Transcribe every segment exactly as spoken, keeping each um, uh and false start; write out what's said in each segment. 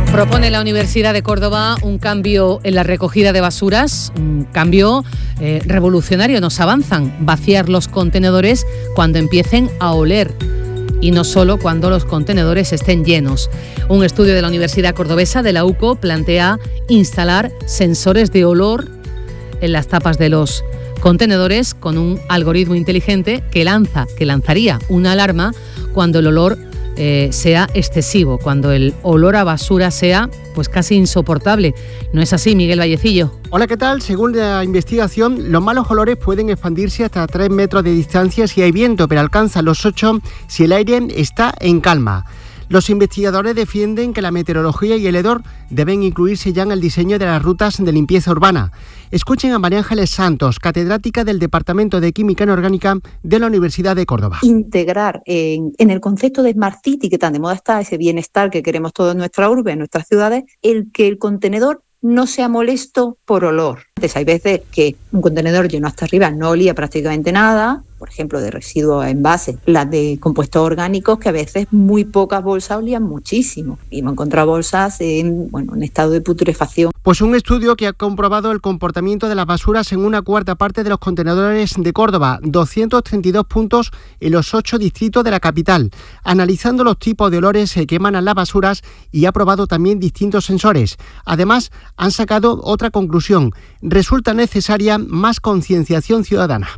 Propone la Universidad de Córdoba un cambio en la recogida de basuras, un cambio eh, revolucionario. Nos avanzan, vaciar los contenedores cuando empiecen a oler y no solo cuando los contenedores estén llenos. Un estudio de la Universidad Cordobesa de la U C O plantea instalar sensores de olor en las tapas de los contenedores con un algoritmo inteligente que lanza, que lanzaría una alarma cuando el olor Eh, sea excesivo, cuando el olor a basura sea pues casi insoportable. ¿No es así, Miguel Vallecillo? Hola, ¿qué tal? Según la investigación, los malos olores pueden expandirse hasta tres metros de distancia si hay viento, pero alcanzan los ocho si el aire está en calma. Los investigadores defienden que la meteorología y el hedor deben incluirse ya en el diseño de las rutas de limpieza urbana. Escuchen a María Ángeles Santos, catedrática del Departamento de Química Inorgánica de la Universidad de Córdoba. Integrar en, en el concepto de Smart City, que tan de moda está, ese bienestar que queremos todos en nuestra urbe, en nuestras ciudades, el que el contenedor no sea molesto por olor. Entonces, hay veces que un contenedor lleno hasta arriba no olía prácticamente nada, por ejemplo, de residuos envases, las de compuestos orgánicos, que a veces muy pocas bolsas olían muchísimo. Y hemos encontrado bolsas en, bueno, en estado de putrefacción. Pues un estudio que ha comprobado el comportamiento de las basuras en una cuarta parte de los contenedores de Córdoba, doscientos treinta y dos puntos en los ocho distritos de la capital, analizando los tipos de olores que emanan las basuras y ha probado también distintos sensores. Además, han sacado otra conclusión: resulta necesaria más concienciación ciudadana.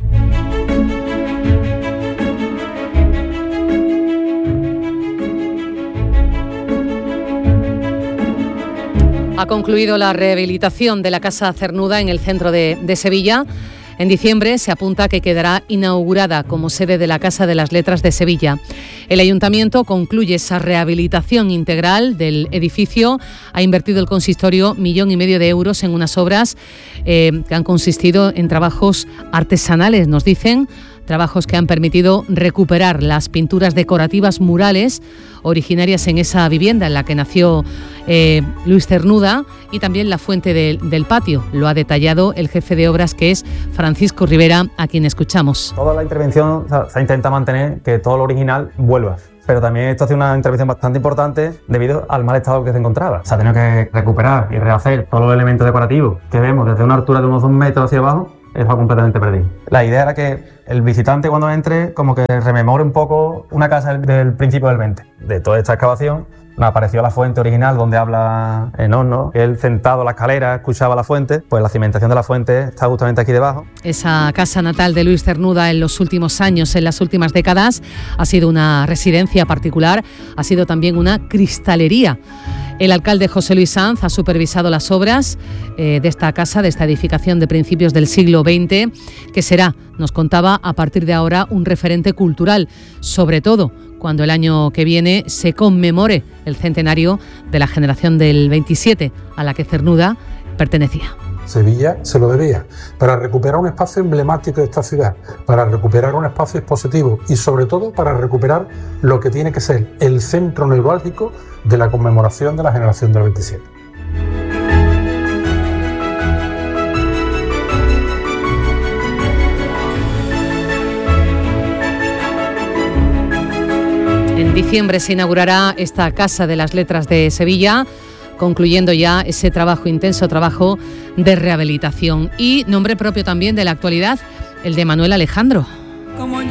Ha concluido la rehabilitación de la Casa Cernuda en el centro de, de Sevilla. En diciembre se apunta que quedará inaugurada como sede de la Casa de las Letras de Sevilla. El Ayuntamiento concluye esa rehabilitación integral del edificio. Ha invertido el consistorio millón y medio de euros en unas obras eh, que han consistido en trabajos artesanales, nos dicen, trabajos que han permitido recuperar las pinturas decorativas murales originarias en esa vivienda en la que nació eh, Luis Cernuda, y también la fuente de, del patio. Lo ha detallado el jefe de obras, que es Francisco Rivera, a quien escuchamos. Toda la intervención se intenta mantener que todo lo original vuelva. Pero también esto ha sido una intervención bastante importante debido al mal estado que se encontraba. Se ha tenido que recuperar y rehacer todos los elementos decorativos que vemos desde una altura de unos dos metros hacia abajo. Está completamente perdido. La idea era que el visitante, cuando entre, como que rememore un poco una casa del principio del veinte. De toda esta excavación nos apareció la fuente original donde habla Enoch, él sentado en la escalera escuchaba la fuente. Pues la cimentación de la fuente está justamente aquí debajo. Esa casa natal de Luis Cernuda en los últimos años, en las últimas décadas, ha sido una residencia particular, ha sido también una cristalería. El alcalde José Luis Sanz ha supervisado las obras eh, de esta casa, de esta edificación de principios del siglo veinte, que será, nos contaba, a partir de ahora un referente cultural, sobre todo cuando el año que viene se conmemore el centenario de la generación del veintisiete, a la que Cernuda pertenecía. Sevilla se lo debía, para recuperar un espacio emblemático de esta ciudad, para recuperar un espacio expositivo y sobre todo para recuperar lo que tiene que ser el centro neurálgico de la conmemoración de la generación del veintisiete. En diciembre se inaugurará esta Casa de las Letras de Sevilla, concluyendo ya ese trabajo intenso, trabajo de rehabilitación. Y nombre propio también de la actualidad, el de Manuel Alejandro. Como